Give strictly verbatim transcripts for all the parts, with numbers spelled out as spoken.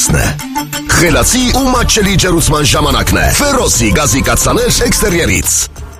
հանգիստն է։ Խելացի ու մատչելի ջերուցման ժամանակն է։ Ֆերոսի գազի կաթսաներ էքստերիերից։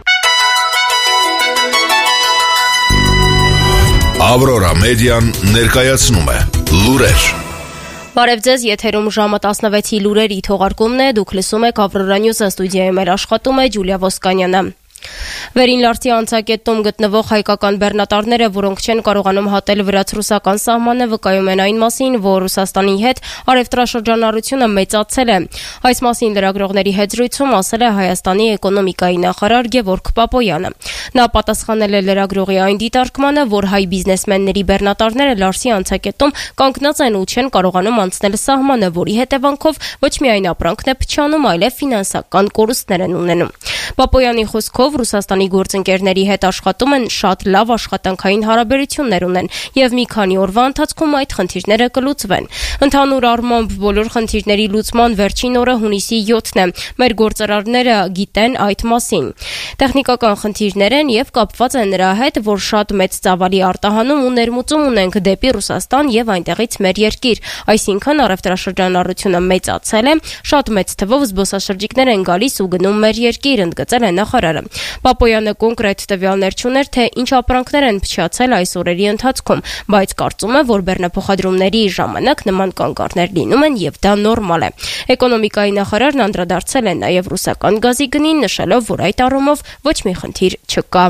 Ավրորա մեդիան ներկայացնում է լուրեր։ Բարև ձեզ, եթերում ժամը տասնվեցի լուրերի թողարկումն է, դուք լսում եք Ավրորա Նյուզը, ստուդիայում էր աշխատում է Ջուլիա Ոսկանյանը։ Վերին Լարցի անցակետում գտնվող հայկական բեռնատարները, որոնք չեն կարողանում հատել վրաց-ռուսական սահմանը, վկայում են այն մասին, որ Ռուսաստանի հետ առևտրաշրջանառությունը մեծացել է։ Այս մասին լրագրողների հետ զրույցում ասել է Հայաստանի էկոնոմիկայի նախարար Գևորգ Պապոյանը։ Նա պատասխանել է լրագրողի այն դիտարկմանը, որ հայ բիզնեսմենների բեռնատարները Լարցի անցակետում կանգնած են ու չեն կարողանում անցնել սահմանը, որի հետևանքով ոչ միայն ապրանքն է փչանում, այլև ֆինանսական կորուստներ են ունենում։ Պապոյանի խոսքով Ռուսաստանի գործընկերների հետ աշխատում են, շատ լավ աշխատանքային հարաբերություններ ունեն եւ մի քանի օրվա ընթացքում այդ խնդիրները կլուծվեն։ Ընդհանուր առմամբ բոլոր խնդիրների լուծման վերջին օրը հունիսի յոթն է։ Մեր գործարարները գիտեն այդ մասին։ Տեխնիկական խնդիրներ են եւ կապված են նրա հետ, որ շատ մեծ ծավալի արտահանում ու ներմուծում ունենք դեպի Ռուսաստան եւ այնտեղից մեր երկիր, այսինքն առևտրաշրջանառությունը մեծացել է, շատ մեծ թվով զբոսաշրջիկներ են գալիս ու գնում մեր երկիր, ընդգծել է նախարարը։ Պապոյանը կոնկրետ տվյալներ չուներ, թե ինչ ապրանքներ են փչացել այս օրերի ընթացքում, բայց կարծում է, որ բեռնափոխադրումների ժամանակ նման կանգառներ լինում են եւ դա նորմալ է։ Էկոնոմիկայի նախարարն անդրադարձել է նաեւ ռուսական գազի գնին, նշելով, որ այդ առումով ոչ մի խնդիր չկա։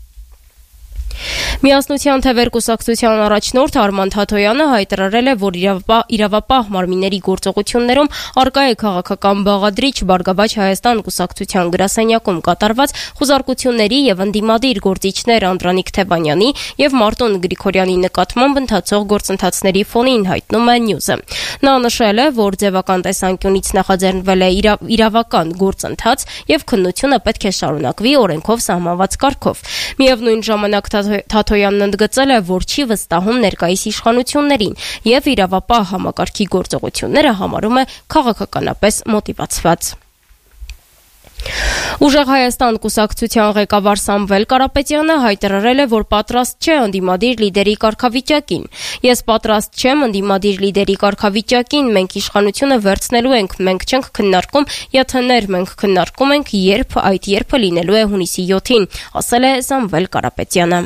Միասնության թևեր կուսակցության առաջնորդ Արման Թաթոյանը հայտարարել է, որ իրավապահ մարմինների գործողություններում արկա է քաղաքական բաղադրիչ Բարգավաճ Հայաստան կուսակցության գրասենյակում կատարված խուզարկությունների եւ ընդդիմադիր գործիչներ Անդրանիկ Թևանյանի եւ Մարտուն Գրիգորյանի նկատմամբ ընթացող գործընթացների ֆոնին, հայտնում է Նյուզը։ Նա նշել է, որ ձևական տեսանկյունից նախաձեռնվել է իրավական գործընթաց եւ քննությունը պետք է շարունակվի օրենքով սահմանված կարգով։ Միևնույն ժամանակ Թաթոյանն ընդգծել է, որ չի վստահում ներկայիս իշխանություններին եւ իրավապահ համակարգի գործողությունները համարում է քաղաքականապես մոտիվացված։ Ուժեղ Հայաստան կուսակցության ղեկավար Սամվել Կարապետյանը հայտարարել է, որ պատրաստ չէ ընդդիմադիր լիդերի կարգավիճակին։ Ես պատրաստ չեմ ընդդիմադիր լիդերի կարգավիճակին, մենք իշխանությունը վերցնելու ենք, մենք չենք քննարկում ԵԹՆ-ներ, մենք քննարկում ենք, երբ այդ երբը լինելու է հունիսի յոթին, ասել է Սամվել Կարապետյանը։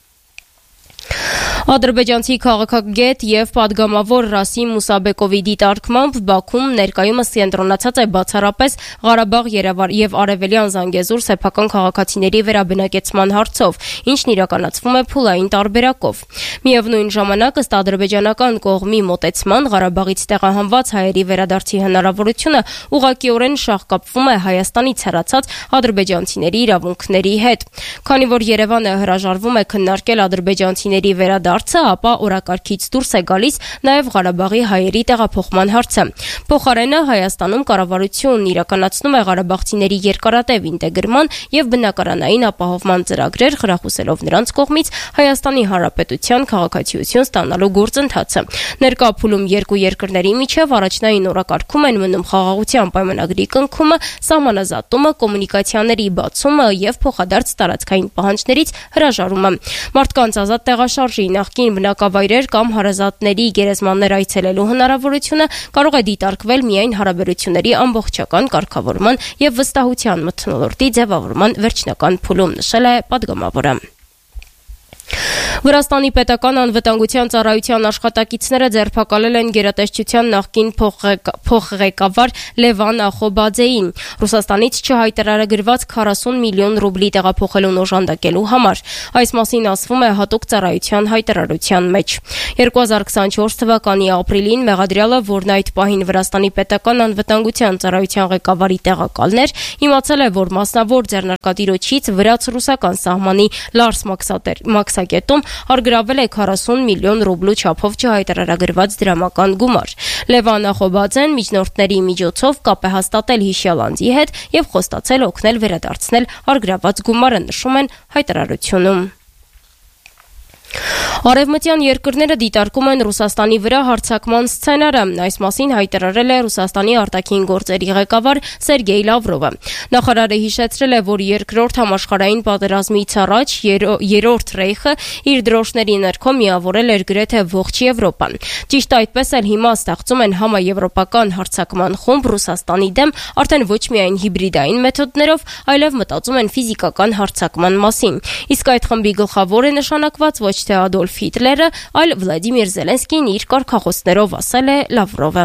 Ադրբեջանցի քաղաքագետ եւ պատգամավոր Ռասիմ Մուսաբեկովի դիտարկմամբ Բաքվում ներկայումս կենտրոնացած է բացառապես Ղարաբաղ եւ Արևելյան Զանգեզուր սեփական քաղաքացիների վերաբնակեցման հարցով, ինչն իրականացվում է փուլային տարբերակով։ Միևնույն ժամանակ, ըստ ադրբեջանական կողմի մոտեցման, Ղարաբաղից տեղահանված հայերի վերադարձի հնարավորությունը ուղղակիորեն շահկապվում է Հայաստանից հեռացած ադրբեջանցիների իրավունքների հետ։ Քանի որ Երևանը հրաժարվում է քննարկել ադրբեջանցիների վերադարձը, ապա օրակարգից դուրս է գալիս նաև Ղարաբաղի հայերի տեղափոխման հարցը։ Փոխարենը Հայաստանում կառավարությունն իրականացնում է ղարաբաղցիների երկարատև ինտեգրման եւ բնակարանային ապահովման ծրագրեր, խրախուսելով նրանց կողմից Հայաստանի Հանրապետության քաղաքացիություն ստանալու գործընթացը։ Ներկա փուլում երկու երկրների միջև առաջնային օրակարգում են մնում խաղաղության պայմանագրի կնքումը, սահմանազատումը, կոմունիկացիաների բացումը եւ փոխադարձ տարածքային պահանջներից հրաժարումը։ Մարդկանց ազատ տեղաշարժի, նախկին բնակավայրեր կամ հարազատների գերեզմաններ այցելելու հնարավորությունը կարող է դիտարկվել միայն հարաբերությունների ամբողջական կարգավորման եւ վստահության մթնոլորտի ձևավորման վերջնական փուլում, նշել է պատգամավորը։ Վրաստանի պետական անվտանգության ծառայության աշխատակիցները ձերբակալել են գերատեսչության նախկին փոխղեկավար Լևան Ախոբաձեին Ռուսաստանից չհայտարարագրված քառասուն միլիոն ռուբլի տեղափոխելուն օժանդակելու համար։ Այս մասին ասվում է հատուկ ծառայության հայտարարության մեջ։ երկու հազար քսանչորս թվականի ապրիլին մեղադրյալը, որն այդ պահին Վրաստանի պետական անվտանգության ծառայության ղեկավարի տեղակալն էր, իմացել է, որ մասնավոր ձեռնարկատիրոջից վրաց-ռուսական սահմանի Լարս Մաքսակետում արգրավել է քառասուն միլիոն ռուբլու չափով չհայտարարագրված դրամական գումար։ Լևան Ախոբաձեն միջնորդների միջոցով կապ է հաստատել հիշյալ անձի հետ եւ խոստացել օգնել վերադարձնել արգրաված գումարը, նշում են հայտարարությունում։ Արևմտյան երկրները դիտարկում են Ռուսաստանի վրա հարձակման սցենարը, այս մասին հայտարարել է Ռուսաստանի արտաքին գործերի ղեկավար Սերգեյ Լավրովը։ Նախարարը հիշեցրել է, որ երկրորդ համաշխարհային պատերազմից առաջ երրորդ ռեյխը իր դրոշների ներքո միավորել էր գրեթե ողջ Եվրոպան։ Ճիշտ այդպես էլ հիմա ստեղծում են համաեվրոպական հարձակման խումբ Ռուսաստանի դեմ արդեն ոչ միայն հիբրիդային մեթոդներով, այլև մտածում են ֆիզիկական հարձակման մասին։ Իսկ այդ խմբի գլխավոր է նշանակված ոչ թե Ադոլֆ Հիտլերը, այլ Վլադիմիր Զելենսկին իր կարգախոսներով, ասել է Լավրովը։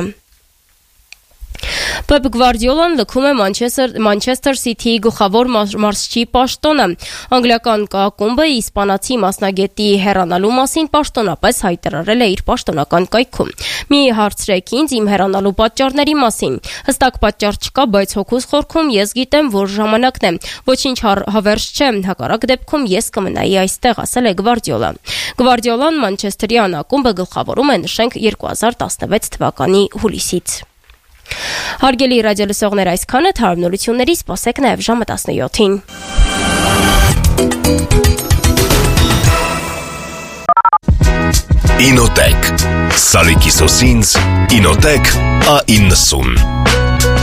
Պեպ Գվարդիոլան լքում է Մանչեսթեր Սիթիի գլխավոր մարզչի պաշտոնը։ Անգլիական ակումբը իսպանացի մասնագետի հեռանալու մասին պաշտոնապես հայտարարել է իր պաշտոնական կայքում։ Մի հարցրեք ինձ իմ հեռանալու պատճառների մասին։ Հստակ պատճառ չկա, բայց հոգուս խորքում ես գիտեմ, որ ժամանակն է։ Ոչինչ հավերժ չէ, հակառակ դեպքում ես կմնայի այստեղ, ասել է Գվարդիոլան։ Գվարդիոլան Մանչեսթերյան ակումբը գլխավորում է, նշենք, երկու հազար տասնվեց թվականի հուլիսից։ Հարգելի ռադիոլսողներ, այսքանը, թարմնությունների սպասեք նաև ժամը տասնյոթին։ Ինոտեք Սալիկի սոսինձ Ինոտեք A իննսուն